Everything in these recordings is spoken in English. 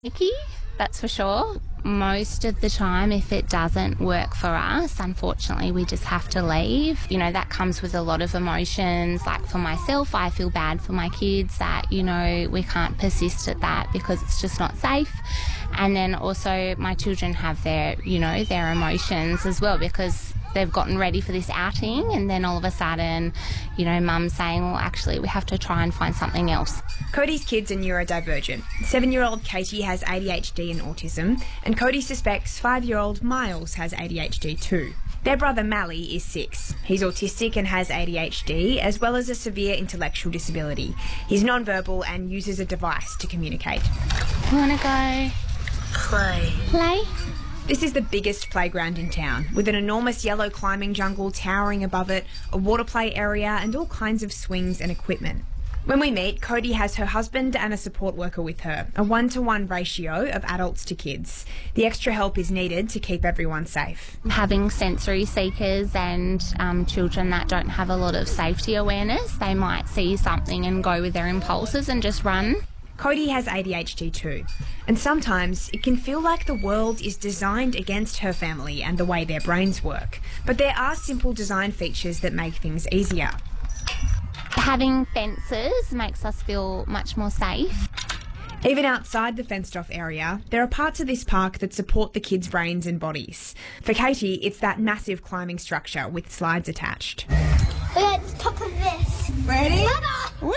Icky, that's for sure. Most of the time, if it doesn't work for us, unfortunately, we just have to leave. You know, that comes with a lot of emotions. Like for myself, I feel bad for my kids that, you know, we can't persist at that because it's just not safe. And then also my children have their, you know, their emotions as well because they've gotten ready for this outing and then all of a sudden, you know, mum's saying, well, actually, we have to try and find something else. Cody's kids are neurodivergent. 7-year-old Katie has ADHD and autism, and Cody suspects 5-year-old Miles has ADHD too. Their brother Mally is 6. He's autistic and has ADHD, as well as a severe intellectual disability. He's nonverbal and uses a device to communicate. You want to go? Play? This is the biggest playground in town, with an enormous yellow climbing jungle towering above it, a water play area and all kinds of swings and equipment. When we meet, Cody has her husband and a support worker with her, a 1-to-1 ratio of adults to kids. The extra help is needed to keep everyone safe. Having sensory seekers and children that don't have a lot of safety awareness, they might see something and go with their impulses and just run. Cody has ADHD too, and sometimes it can feel like the world is designed against her family and the way their brains work. But there are simple design features that make things easier. Having fences makes us feel much more safe. Even outside the fenced-off area, there are parts of this park that support the kids' brains and bodies. For Katie, it's that massive climbing structure with slides attached. We're at the top of this. Ready? Whee!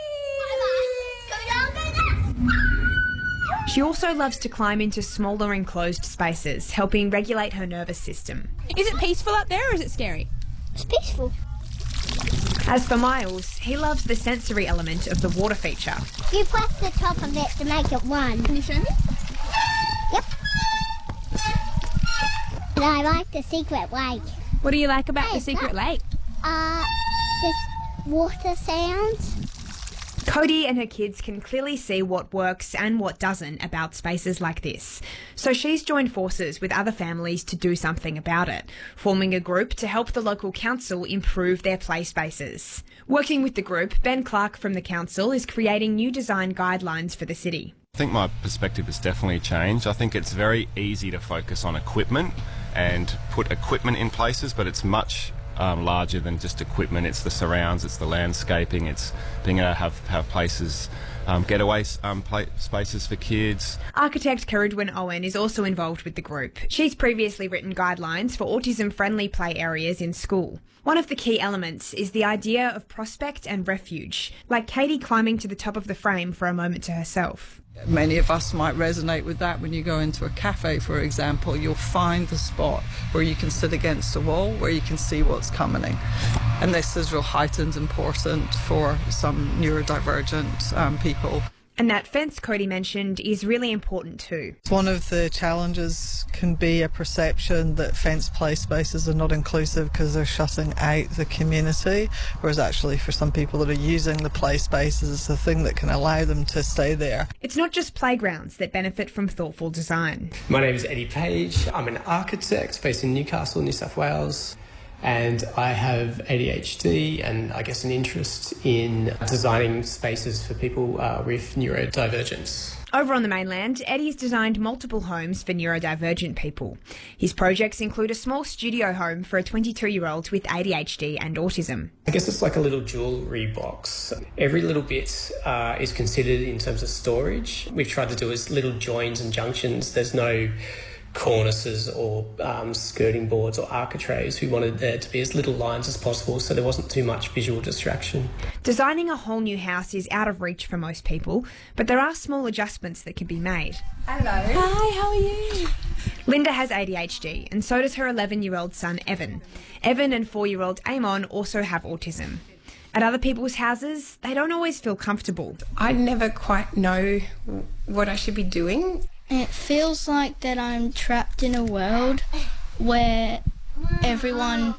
She also loves to climb into smaller enclosed spaces, helping regulate her nervous system. Is it peaceful up there or is it scary? It's peaceful. As for Miles, he loves the sensory element of the water feature. You press the top of it to make it run. Can you show me? Yep. And I like the secret lake. What do you like about the secret lake? This water sounds. Cody and her kids can clearly see what works and what doesn't about spaces like this. So she's joined forces with other families to do something about it, forming a group to help the local council improve their play spaces. Working with the group, Ben Clark from the council is creating new design guidelines for the city. I think my perspective has definitely changed. I think it's very easy to focus on equipment and put equipment in places, but it's much larger than just equipment. It's the surrounds, it's the landscaping, it's being able to have places, getaway spaces for kids. Architect Caridwen Owen is also involved with the group. She's previously written guidelines for autism-friendly play areas in school. One of the key elements is the idea of prospect and refuge, like Katie climbing to the top of the frame for a moment to herself. Many of us might resonate with that. When you go into a cafe, for example, you'll find the spot where you can sit against a wall, where you can see what's coming. And this is real heightened important for some neurodivergent people. And that fence Cody mentioned is really important too. One of the challenges can be a perception that fenced play spaces are not inclusive because they're shutting out the community, whereas actually for some people that are using the play spaces, it's the thing that can allow them to stay there. It's not just playgrounds that benefit from thoughtful design. My name is Eddie Page. I'm an architect based in Newcastle, New South Wales. And I have ADHD and I guess an interest in designing spaces for people with neurodivergence. Over on the mainland, Eddie's designed multiple homes for neurodivergent people. His projects include a small studio home for a 22-year-old with ADHD and autism. I guess it's like a little jewellery box. Every little bit is considered in terms of storage. We've tried to do as little joins and junctions. There's no cornices or skirting boards or architraves. We wanted there to be as little lines as possible so there wasn't too much visual distraction. Designing a whole new house is out of reach for most people, but there are small adjustments that can be made. Hello. Hi, how are you? Linda has ADHD and so does her 11-year-old son Evan. Evan and 4-year-old Amon also have autism. At other people's houses, they don't always feel comfortable. I never quite know what I should be doing. It feels like that I'm trapped in a world where everyone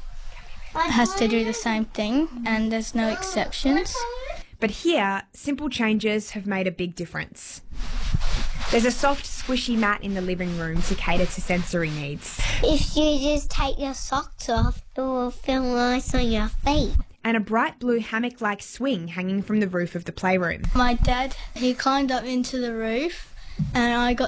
has to do the same thing and there's no exceptions. But here, simple changes have made a big difference. There's a soft, squishy mat in the living room to cater to sensory needs. If you just take your socks off, it will feel nice on your feet. And a bright blue hammock-like swing hanging from the roof of the playroom. My dad, he climbed up into the roof and I got